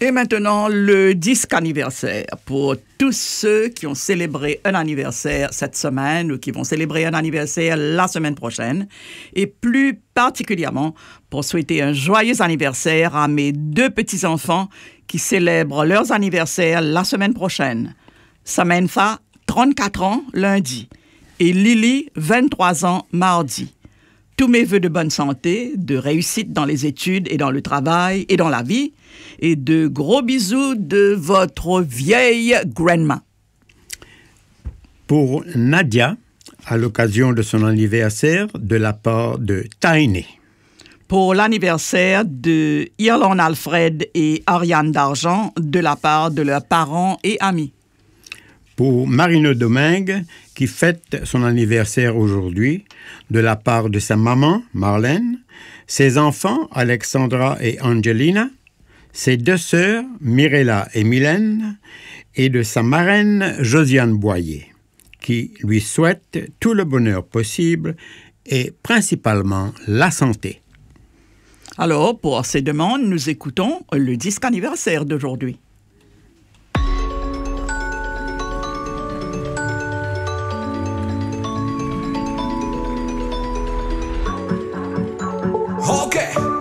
Et maintenant, le disque anniversaire. Pour tous ceux qui ont célébré un anniversaire cette semaine ou qui vont célébrer un anniversaire la semaine prochaine. Et plus particulièrement pour souhaiter un joyeux anniversaire à mes 2 petits-enfants qui célèbrent leurs anniversaires la semaine prochaine. Samantha, 34 ans, lundi. Et Lily, 23 ans, mardi. Tous mes vœux de bonne santé, de réussite dans les études et dans le travail et dans la vie, et de gros bisous de votre vieille grandma. Pour Nadia, à l'occasion de son anniversaire, de la part de Tiny. Pour l'anniversaire de Irlande Alfred et Ariane d'Argent, de la part de leurs parents et amis. Pour Marino Domingue, qui fête son anniversaire aujourd'hui, de la part de sa maman, Marlène, ses enfants, Alexandra et Angelina, ses 2 sœurs, Mirella et Mylène, et de sa marraine, Josiane Boyer, qui lui souhaite tout le bonheur possible et principalement la santé. Alors, pour ces demandes, nous écoutons le disque anniversaire d'aujourd'hui. Okay.